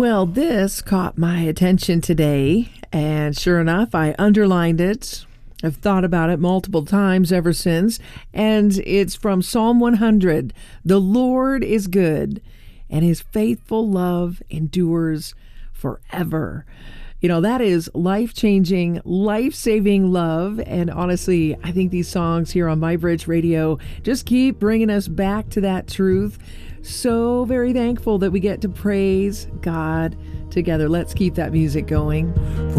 Well, this caught my attention today, and sure enough, I underlined it. I've thought about it multiple times ever since, and it's from Psalm 100. The Lord is good, and his faithful love endures forever. You know, that is life-changing, life-saving love. And honestly, I think these songs here on My Bridge Radio just keep bringing us back to that truth. So very thankful that we get to praise God together. Let's keep that music going.